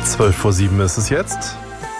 12:07 ist es jetzt.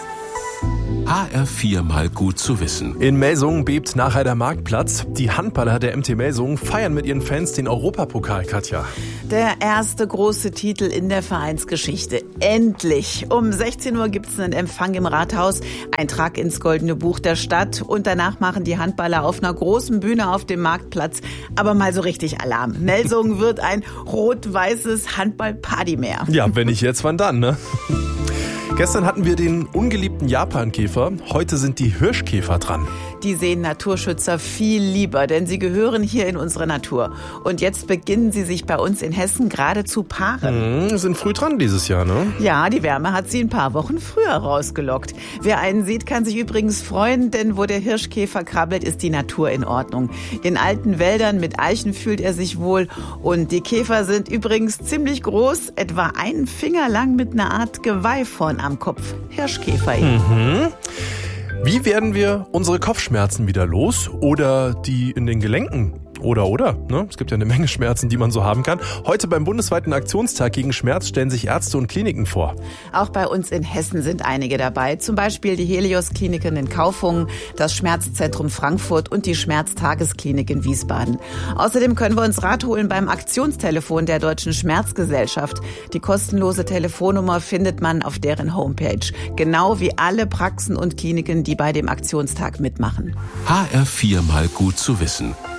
HR4 mal gut zu wissen. In Melsungen bebt nachher der Marktplatz. Die Handballer der MT Melsungen feiern mit ihren Fans den Europapokal, Katja. Der erste große Titel in der Vereinsgeschichte. Endlich! Um 16 Uhr gibt es einen Empfang im Rathaus, Eintrag ins Goldene Buch der Stadt und danach machen die Handballer auf einer großen Bühne auf dem Marktplatz aber mal so richtig Alarm. Melsungen wird ein rot-weißes Handball-Party-Meer. Ja, wenn nicht jetzt, wann dann, ne? Gestern hatten wir den ungeliebten Japankäfer, heute sind die Hirschkäfer dran. Die sehen Naturschützer viel lieber, denn sie gehören hier in unsere Natur. Und jetzt beginnen sie sich bei uns in Hessen gerade zu paaren. Sind früh dran dieses Jahr, ne? Ja, die Wärme hat sie ein paar Wochen früher rausgelockt. Wer einen sieht, kann sich übrigens freuen, denn wo der Hirschkäfer krabbelt, ist die Natur in Ordnung. In alten Wäldern mit Eichen fühlt er sich wohl. Und die Käfer sind übrigens ziemlich groß, etwa einen Finger lang mit einer Art Geweih vorn am Kopf. Hirschkäfer eben. Wie werden wir unsere Kopfschmerzen wieder los? Oder die in den Gelenken? Oder, ne? Es gibt ja eine Menge Schmerzen, die man so haben kann. Heute beim bundesweiten Aktionstag gegen Schmerz stellen sich Ärzte und Kliniken vor. Auch bei uns in Hessen sind einige dabei. Zum Beispiel die Helios-Kliniken in Kaufungen, das Schmerzzentrum Frankfurt und die Schmerztagesklinik in Wiesbaden. Außerdem können wir uns Rat holen beim Aktionstelefon der Deutschen Schmerzgesellschaft. Die kostenlose Telefonnummer findet man auf deren Homepage. Genau wie alle Praxen und Kliniken, die bei dem Aktionstag mitmachen. HR4 mal gut zu wissen.